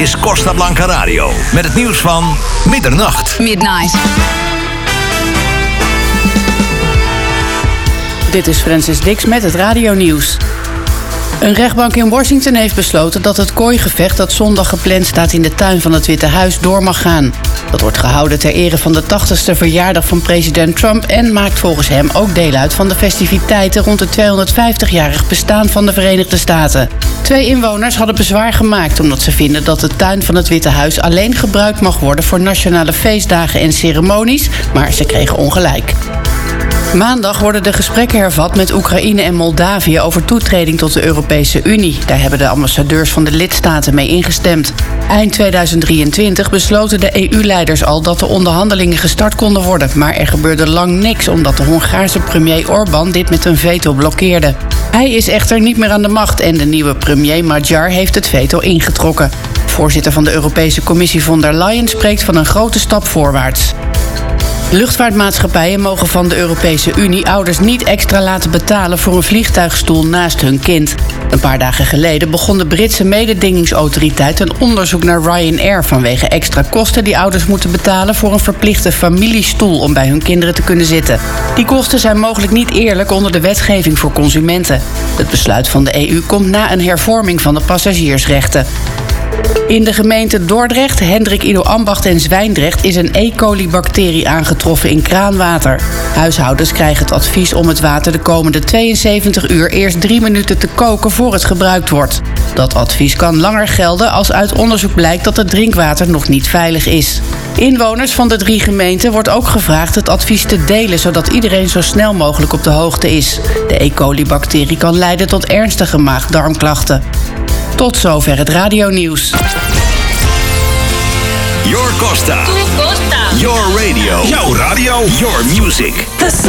is Costa Blanca Radio. Met het nieuws van middernacht. Midnight. Dit is Francis Dix met het radionieuws. Een rechtbank in Washington heeft besloten dat het kooigevecht dat zondag gepland staat in de tuin van het Witte Huis door mag gaan. Dat wordt gehouden ter ere van de 80ste verjaardag van president Trump en maakt volgens hem ook deel uit van de festiviteiten rond het 250-jarig bestaan van de Verenigde Staten. 2 inwoners hadden bezwaar gemaakt omdat ze vinden dat de tuin van het Witte Huis alleen gebruikt mag worden voor nationale feestdagen en ceremonies, maar ze kregen ongelijk. Maandag worden de gesprekken hervat met Oekraïne en Moldavië over toetreding tot de Europese Unie. Daar hebben de ambassadeurs van de lidstaten mee ingestemd. Eind 2023 besloten de EU-leiders al dat de onderhandelingen gestart konden worden. Maar er gebeurde lang niks omdat de Hongaarse premier Orbán dit met een veto blokkeerde. Hij is echter niet meer aan de macht en de nieuwe premier Magyar heeft het veto ingetrokken. Voorzitter van de Europese Commissie von der Leyen spreekt van een grote stap voorwaarts. Luchtvaartmaatschappijen mogen van de Europese Unie ouders niet extra laten betalen voor een vliegtuigstoel naast hun kind. Een paar dagen geleden begon de Britse mededingingsautoriteit een onderzoek naar Ryanair vanwege extra kosten die ouders moeten betalen voor een verplichte familiestoel om bij hun kinderen te kunnen zitten. Die kosten zijn mogelijk niet eerlijk onder de wetgeving voor consumenten. Het besluit van de EU komt na een hervorming van de passagiersrechten. In de gemeente Dordrecht, Hendrik Ido Ambacht en Zwijndrecht is een E. coli-bacterie aangetroffen in kraanwater. Huishoudens krijgen het advies om het water de komende 72 uur eerst 3 minuten te koken voor het gebruikt wordt. Dat advies kan langer gelden als uit onderzoek blijkt dat het drinkwater nog niet veilig is. Inwoners van de 3 gemeenten wordt ook gevraagd het advies te delen, zodat iedereen zo snel mogelijk op de hoogte is. De E. coli-bacterie kan leiden tot ernstige maag-darmklachten. Tot zover het radionieuws. Your Costa. Tu Costa. Your radio. Jouw radio. Your music. The